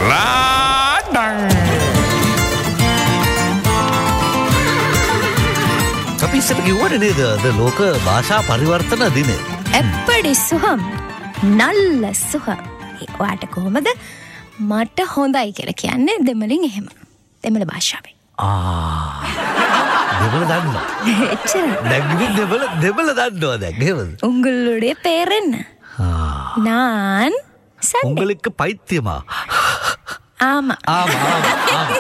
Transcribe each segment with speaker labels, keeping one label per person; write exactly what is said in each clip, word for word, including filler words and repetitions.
Speaker 1: ලාඩං
Speaker 2: අපි ඉස්සර කිව්වනේ නේද ද ලෝක භාෂා පරිවර්තන දිනය.
Speaker 3: එප්පඩි සුහම් නල්ල සුහම්. ඔයාට කොහොමද මට හොඳයි කියලා කියන්නේ දෙමළෙන් එහෙම. දෙමළ භාෂාවෙන්.
Speaker 2: ආ. දෙමළ දන්නවා.
Speaker 3: එච්චර.
Speaker 2: දැන් දෙමළ දෙමළ දන්නවා දැන් එහෙමද?
Speaker 3: උංගලුඩේ පේරෙන්න.
Speaker 2: ආ.
Speaker 3: நான் சண்டை.
Speaker 2: உங்களுக்கு பைத்தியமா?
Speaker 3: ஆமா.
Speaker 2: ஆமா ஆமா.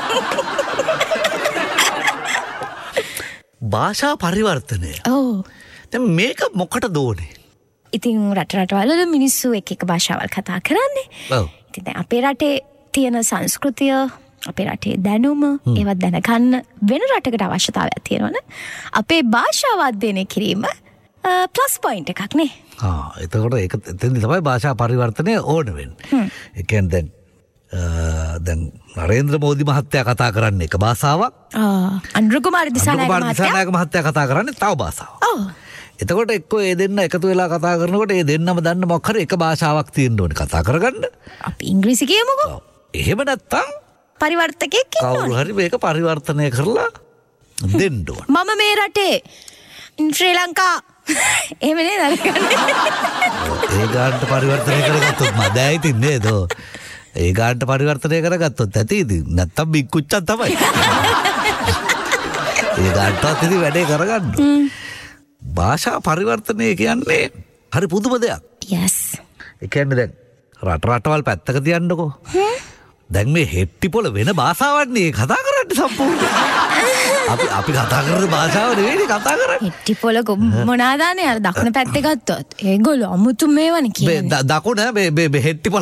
Speaker 2: භාෂා පරිවර්තනය.
Speaker 3: ඔව්.
Speaker 2: දැන් මේක මොකටද ඕනේ?
Speaker 3: ඉතින් රට රටවල මිනිස්සු එක එක භාෂාවල් කතා කරන්නේ.
Speaker 2: ඔව්.
Speaker 3: ඉතින් දැන් අපේ රටේ තියෙන සංස්කෘතිය, අපේ රටේ දැනුම, ඒවත් දැනගන්න වෙන රටකට අවශ්‍යතාවයක් තියෙනවනේ. අපේ භාෂාව අධ්‍යයනය කිරීම ප්ලස් පොයින්ට් එකක් නේ.
Speaker 2: ආ එතකොට ඒක එතෙන්දි තමයි භාෂා පරිවර්තනය ඕන වෙන්නේ. ඒ කියන්නේ දැන් දැන් නරේන්ද්‍ර මෝදි මහත්තයා කතා කරන්නේ එක භාෂාවක්.
Speaker 3: ආ අනුර කුමාර දිසානායක මහත්තයා
Speaker 2: දිසානායක මහත්තයා කතා කරන්නේ තව භාෂාවක්.
Speaker 3: ඔව්.
Speaker 2: එතකොට එක්කෝ ඒ දෙන්න එකතු වෙලා කතා කරනකොට ඒ දෙන්නම දන්න මොකක් හරි එක භාෂාවක් තියෙන්න ඕනේ කතා කරගන්න.
Speaker 3: අපි ඉංග්‍රීසි කියමුකෝ.
Speaker 2: එහෙම නැත්තම්
Speaker 3: පරිවර්තකයෙක් ඉන්නවා.
Speaker 2: කවුරු හරි මේක පරිවර්තනය කරලා දෙන්න ඕනේ.
Speaker 3: මම මේ රටේ ශ්‍රී ලංකා එහෙම නේද අරගන්නේ.
Speaker 2: ඒ ගානට පරිවර්තනය කරගත්තොත් මදෑ ඉතින් නේද? ඒ ගානට පරිවර්තනය කරගත්තොත් ඇති ඉතින් නැත්තම් බික්කුච්චක් තමයි. ඒ ගානටත් ඉතින් වැඩේ කරගන්න. භාෂා පරිවර්තනය කියන්නේ හරි පුදුම දෙයක්.
Speaker 3: yes.
Speaker 2: ඒ කියන්නේ දැන් රට රටවල් පැත්තක තියන්නකෝ. දැන් මේ හෙට්ටි පොළ වෙන භාෂාවක් නේ කතා කරන්නේ සම්පූර්ණ. අපි අපි කතා කරන භාෂාව නෙවෙයි කතා කරන්නේ.
Speaker 3: හෙට්ටි පොළ මොනවාදානේ අර දකුණ පැත්තේ ගත්තොත් ඒගොල්ලෝ අමුතු මේවනේ කියන්නේ.
Speaker 2: දකුණ මේ මේ හෙට්ටි පොළ